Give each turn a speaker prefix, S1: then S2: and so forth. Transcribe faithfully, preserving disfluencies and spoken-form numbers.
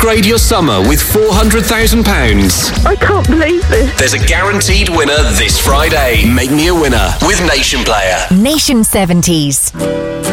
S1: Upgrade your summer with four hundred thousand pounds.
S2: I can't believe this.
S1: There's a guaranteed winner this Friday. Make me a winner with Nation Player.
S3: Nation seventies.